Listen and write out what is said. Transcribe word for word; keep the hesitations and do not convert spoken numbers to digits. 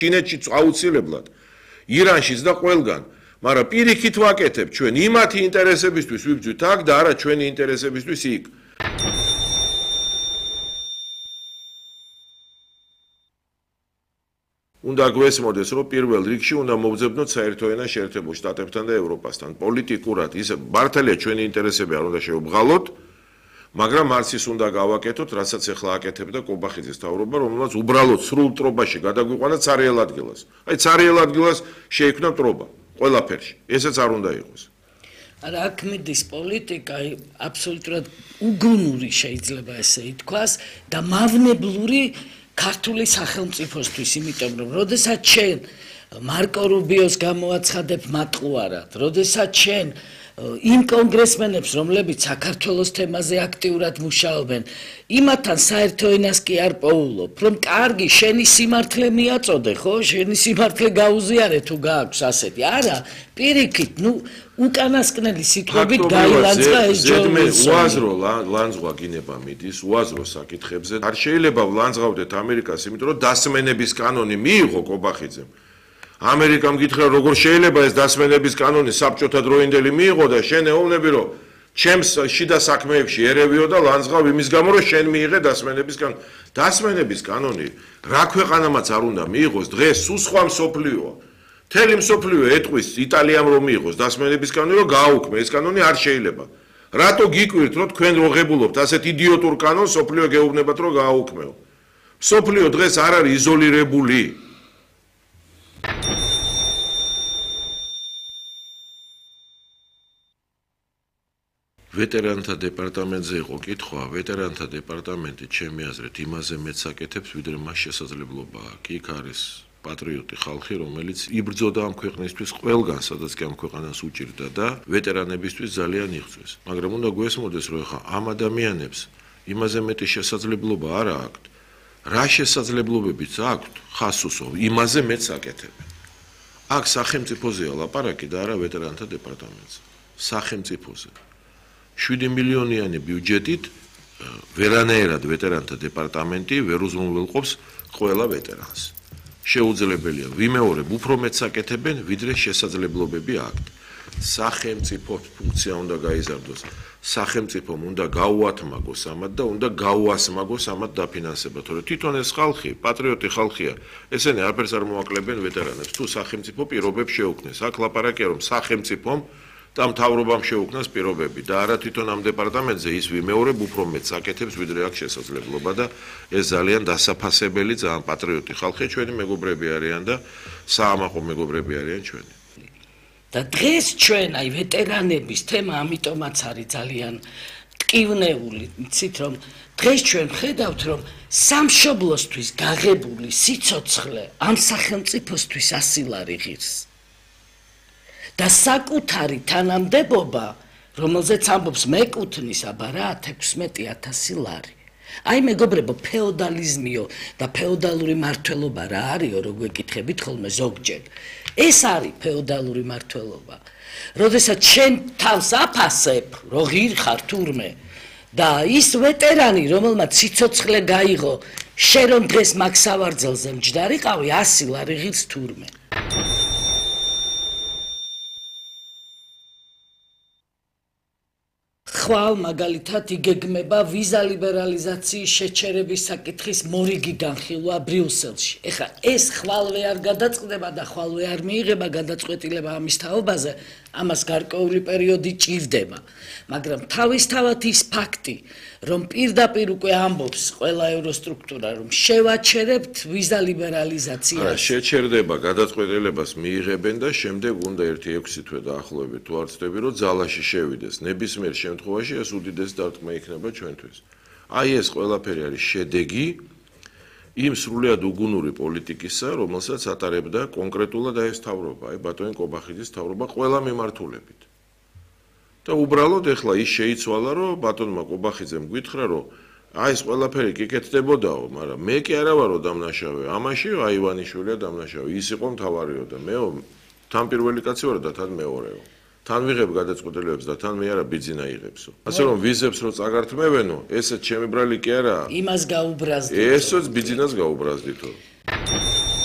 ჩინეთში აუცილებლად, ირანშიც და ყველგან, მაგრამ პირიქით ვაკეთებ ჩვენ იმათი ინტერესებისთვის ვიბრძვით აქ და არა ჩვენი ინტერესებისთვის იქ. უნდა გვესმოდეს, რომ პირველ რიგში უნდა მოვძებნოთ საერთო ენა შეერთებულ შტატებთან და ევროპასთან. პოლიტიკურად ისე მართალია ჩვენი ინტერესები არ უნდა შევბღალოთ, მაგრამ არც ის უნდა გავაკეთოთ, რასაც ახლა აკეთებდა კობახიძის თავრობა, რომელმაც უბრალოდ სრულ ტრობაში გადაგვიყვანა ცარიელ ადგილას. აი ცარიელ ადგილას შეიქმნა ტრობა ყველაფერში. ესეც არ უნდა იყოს. არა, აქ მიდის პოლიტიკა აბსოლუტურად უგუნური შეიძლება ესე ითქვას და მავნებლური ქართული სახელმწიფოსთვის, იმიტომ რომ როდესაც შენ მარკო რუბიოს გამოაცხადებ მატყუარად, როდესაც შენ იმ კონგრესმენებს, რომლებიც საქართველოს თემაზე აქტიურად მუშაობენ, იმათთან საერთო ენას კი არ პოულობ, რომ კარგი, შენი სიმართლე მიაწოდე, ხო? შენი სიმართლე გაუზიარე თუ გააქვს ასეთი. არა, პირიქით, ნუ უკანასკნელი სიტყვებით გაილანძღა ეს ჯორჯ უაზრო ლანძღვა გინება მიდის, უაზრო საკითხებზე. არ შეიძლება ვლანძღავდეთ ამერიკას, იმიტომ რომ დასმენების კანონი მიიღო კობახიძემ. ამერიკამ გითხრა როგორ შეიძლება ეს დასმენების კანონი საბჭოთა დროინდელი მიიღო და შენ ეუბნები რომ ჩემს შიდა საქმეებში ერევიო და ლანძღავ იმის გამო რომ შენ მიიღე დასმენების კანონი. დასმენების კანონი რა ქვეყანამაც არ უნდა მიიღოს დღეს სულ სხვა მსოფლიოა. მთელი მსოფლიო ეტყვის იტალიამ რომ მიიღოს დასმენების კანონი რომ გააუქმე ეს კანონი არ შეიძლება. რატო გიკვირთ რომ თქვენ როღებულობთ ასეთ იდიოტურ კანონს მსოფლიო გეუბნებათ რომ გააუქმეო. მსოფლიო დღეს არ არის იზოლირებული. ვეტერანთა დეპარტამენტზე იყო კითხვა, ვეტერანთა დეპარტამენტი ჩემი აზრით იმაზე მეც აკეთებს, ვიდრე მას შესაძლებლობა აქვს. იქ არის პატრიოტი ხალხი, რომელიც იბრძოდა ამ ქვეყნისთვის ყველგან, სადაც კი ამ ქვეყანას უჭირდა და ვეტერანებისთვის ძალიან იღწვეს. მაგრამ უნდა გვესმოდეს, რომ ახლა ამ ადამიანებს იმაზე მეტი შესაძლებლობა არ აქვთ. რა შესაძლებლობებიც აქვთ, ხასუსო, იმაზე მეც აკეთებენ. აქ სახელმწიფოზეა ლაპარაკი და არა ვეტერანთა დეპარტამენტზე. სახელმწიფოზე. შვიდი მილიონიანი ბიუჯეტით ვერანაირად ვეტერანთა დეპარტამენტი ვერ უზრუნველყოფს ყველა ვეტერანს. შეუძლებელია ვიმეორებ უფრო მეც აკეთებენ, ვიდრე შესაძლებლობები აქვთ. სახელმწიფოს ფუნქცია უნდა გაიზარდოს. სახელმწიფომ უნდა გაუათმაგოს ამათ და უნდა გაუასმაგოს ამათ დაფინანსება, თორე თვითონ ეს ხალხი, პატრიოტი ხალხია, ესენი არაფერს არ მოაკლებენ ვეტერანებს. თუ სახელმწიფო პირობებს შეუქმნეს, აქ ლაპარაკია რომ სახელმწიფომ და მთავრობამ შეუქმნას პირობები და არა თვითონ ამ დეპარტამენტზე ის ვიმეორებ უფრო მეც აკეთებს, ვიდრე აქვს შესაძლებლობა და ეს ძალიან დასაფასებელი, ძალიან პატრიოტი ხალხია, ჩვენი მეგობრები არიან და საამაყო მეგობრები არიან ჩვენი. და დღეს ჩვენ აი ვეტერანების თემა ამიტომაც არის ძალიან ტკივნეული, იცით რომ დღეს ჩვენ ხედავთ რომ სამშობლოსთვის გაღებული სიცოცხლე ამ სახელმწიფოსთვის ასილარი ღირს. და საკუთარი თანამდებობა, რომელზეც ამბობს მეკუთვნის აბა რა ათექვსმეტი ათასი ლარი. აი მეგობრებო, ფეოდალიზმიო და ფეოდალური მართლობა რა არისო, რო გვეკითხებით ხოლმე ზოგჯერ. ეს არის ფეოდალური მართლობა. როდესაც შენ თავს აფასებ, რო ღირ ხარ თურმე და ის ვეტერანი, რომელმაც სიცოცხლე გაიღო, შენ რომ დღეს მაგ სავარძელზე მჯდარიყავი, ასი ლარი ღირს თურმე. ხვალ მაგალითად იგეგმება ვიზა ლიბერალიზაციის შეჩერების საკითხის მორიგი განხილვა ბრიუსელში. ეხლა ეს ხვალვე არ გადაწყდება და ხვალვე არ მიიღება გადაწყვეტილება ამის თაობაზე, ამას გარკვეული პერიოდი ჭირდება. მაგრამ თავისთავად ის ფაქტი, რომ პირდაპირ უკვე ამბობს ყველა ევროსტრუქტურა, რომ შევაჩერებთ ვიზა ლიბერალიზაციას. არა, შეჩერდება, გადაწყვეტილებას მიიღებენ და შემდეგ უნდა ერთი ექვსი თვე დაახლოებით თუ არ ვცდები, რომ ძალაში შევიდეს. ნებისმიერ შემთხვევაში ეს უდიდესი დარტყმა იქნება ჩვენთვის. აი ეს ყველაფერი არის შედეგი იმ სრულიად უგუნური პოლიტიკისა, რომელსაც ატარებდა კონკრეტულად ეს თავრობა, აი ბატონი კობახიძის თავრობა ყველა მიმართულებით. და უბრალოდ ეხლა ის შეიცვალა, რომ ბატონმა კობახიძემ გითხრა, რომ აი ეს ყველაფერი კი კეთდებოდაო, მაგრამ მე კი არა ვარო დამნაშავე. ამაში აი ივანიშვილია დამნაშავე. ის იყო მთავარიო და მეო თან პირველი კაცი ვარო და თან მეორეო. თან ვიღებ გადაწყვეტილებებს და თან მე არა ბიძინა იღებსო. ასე რომ ვიზებს რო წაგართმევენო, ესეც ჩემი ბრალი კი არა. იმას გაუბრაზდით. ესეც ბიძინას გაუბრაზდითო.